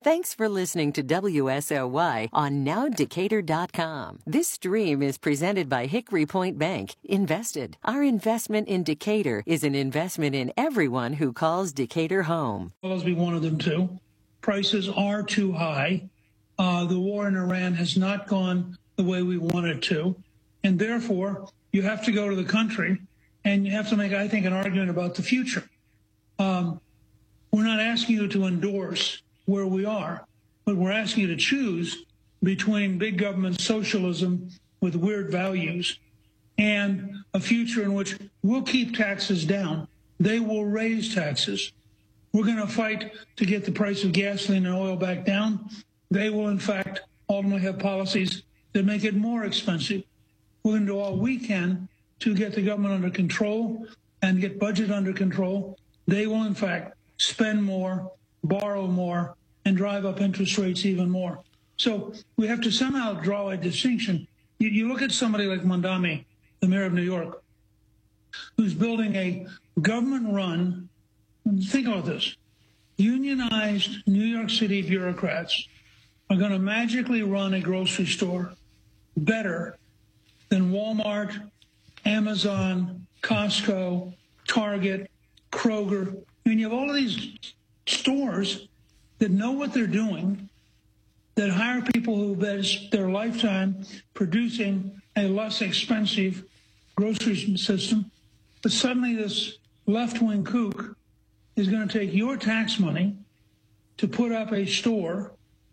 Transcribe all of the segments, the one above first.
Thanks for listening to WSOY on NowDecatur.com. This stream is presented by Hickory Point Bank. Invested. Our investment in Decatur is an investment in everyone who calls Decatur home. As we wanted them to. Prices are too high. The war in Iran has not gone the way we want it to. And therefore, you have to go to the country and you have to make, I think, an argument about the future. We're not asking you to endorse where we are, but we're asking you to choose between big government socialism with weird values and a future in which we'll keep taxes down. They will raise taxes. We're going to fight to get the price of gasoline and oil back down. They will, in fact, ultimately have policies that make it more expensive. We're going to do all we can to get the government under control and get budget under control. They will, in fact, spend more, borrow more, and drive up interest rates even more. So we have to somehow draw a distinction. You look at somebody like Mondami, the mayor of New York, who's building a government-run, think about this, unionized New York City bureaucrats are going to magically run a grocery store better than Walmart, Amazon, Costco, Target, Kroger. I mean, you have all of these stores that know what they're doing, that hire people who spend their lifetime producing a less expensive grocery system. But suddenly this left-wing kook is going to take your tax money to put up a store,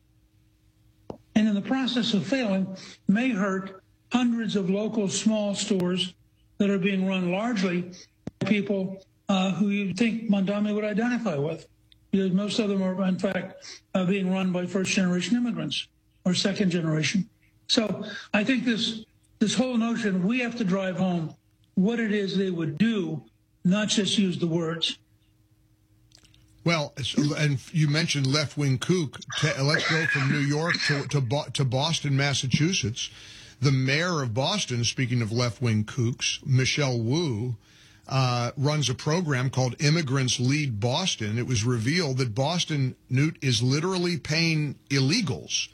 and in the process of failing, may hurt hundreds of local small stores that are being run largely by people who you think Mondami would identify with. Because most of them are, in fact, being run by first-generation immigrants or second generation. So I think this whole notion, we have to drive home what it is they would do, not just use the words. Well, and you mentioned left-wing kook. Let's go from New York to Boston, Massachusetts. The mayor of Boston, speaking of left-wing kooks, Michelle Wu, runs a program called Immigrants Lead Boston. It was revealed that Boston, Newt, is literally paying illegals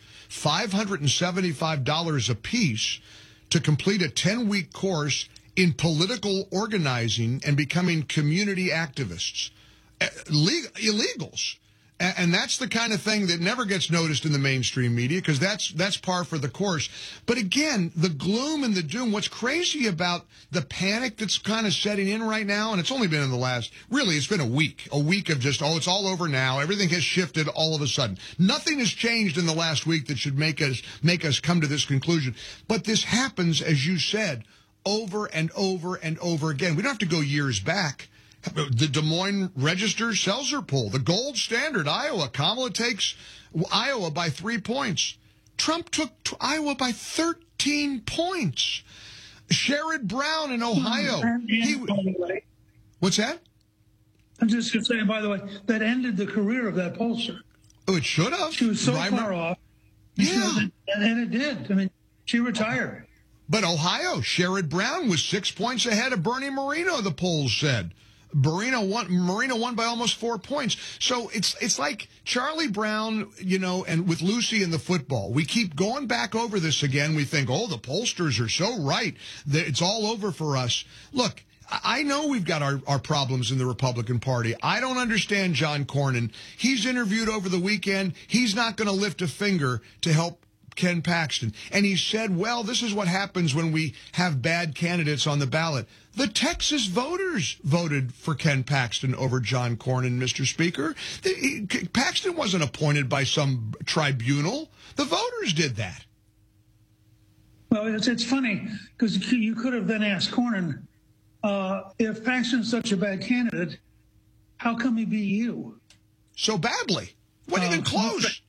$575 apiece to complete a 10-week course in political organizing and becoming community activists. Illegals. And that's the kind of thing that never gets noticed in the mainstream media because that's par for the course. But again, the gloom and the doom, what's crazy about the panic that's kind of setting in right now, and it's only been in the last, really, it's been a week of just, it's all over now. Everything has shifted all of a sudden. Nothing has changed in the last week that should make us come to this conclusion. But this happens, as you said, over and over and over again. We don't have to go years back. The Des Moines Register-Seltzer poll, the gold standard, Iowa. Kamala takes Iowa by 3 points. Trump took Iowa by 13 points. Sherrod Brown in Ohio. What's that? I'm just going to say, by the way, that ended the career of that pollster. Oh, it should have. She was so far off. Yeah. And it did. I mean, she retired. But Ohio, Sherrod Brown was 6 points ahead of Bernie Moreno, the polls said. Moreno won by almost 4 points. So it's like Charlie Brown, and with Lucy in the football. We keep going back over this again. We think, the pollsters are so right. It's all over for us. Look, I know we've got our problems in the Republican Party. I don't understand John Cornyn. He's interviewed over the weekend. He's not going to lift a finger to help Ken Paxton. And he said, well, this is what happens when we have bad candidates on the ballot. The Texas voters voted for Ken Paxton over John Cornyn, Mr. Speaker. Paxton wasn't appointed by some tribunal. The voters did that. Well, it's funny because you could have then asked Cornyn, if Paxton's such a bad candidate, how come he beat you? So badly. Wasn't even close.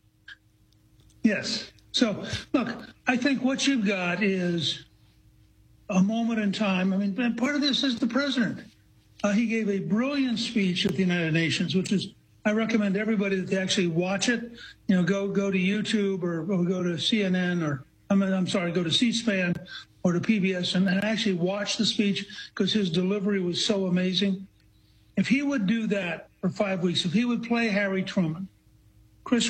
Yes. So, look, I think what you've got is a moment in time. I mean, part of this is the president. He gave a brilliant speech at the United Nations, which is, I recommend everybody that they actually watch it. Go to YouTube or go to CNN or, go to C-SPAN or to PBS and actually watch the speech because his delivery was so amazing. If he would do that for 5 weeks, if he would play Harry Truman, Chris